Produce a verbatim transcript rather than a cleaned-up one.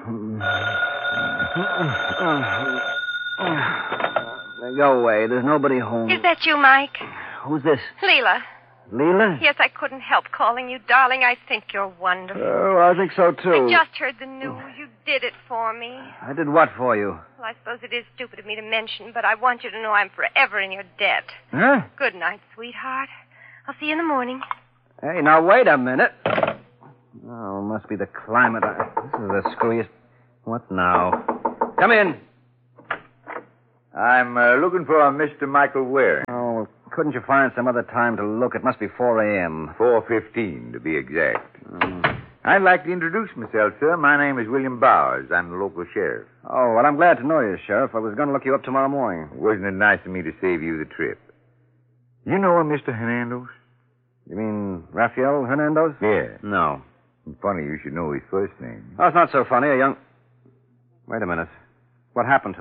Go away. There's nobody home. Is that you, Mike? Who's this? Leela. Leela? Yes, I couldn't help calling you, darling. I think you're wonderful. Oh, I think so, too. I just heard the news. You did it for me. I did what for you? Well, I suppose it is stupid of me to mention, but I want you to know I'm forever in your debt. Huh? Good night, sweetheart. I'll see you in the morning. Hey, now, wait a minute. Oh, must be the climate. This is the screwiest... What now? Come in. I'm uh, looking for a Mister Michael Ware. Oh, couldn't you find some other time to look? It must be four a.m. four fifteen, to be exact. Mm. I'd like to introduce myself, sir. My name is William Bowers. I'm the local sheriff. Oh, well, I'm glad to know you, Sheriff. I was going to look you up tomorrow morning. Wasn't it nice of me to save you the trip? You know a Mister Hernandez? You mean Rafael Hernandez? Yeah. No. Funny you should know his first name. Oh, it's not so funny. A young... Wait a minute. What happened to